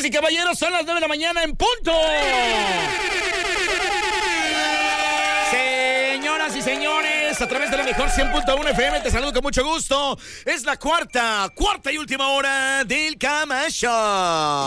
Damas y caballeros, son las 9 de la mañana en punto. Señoras y señores, a través de la mejor 100.1 FM, te saludo con mucho gusto. Es la cuarta y última hora del Cama Show.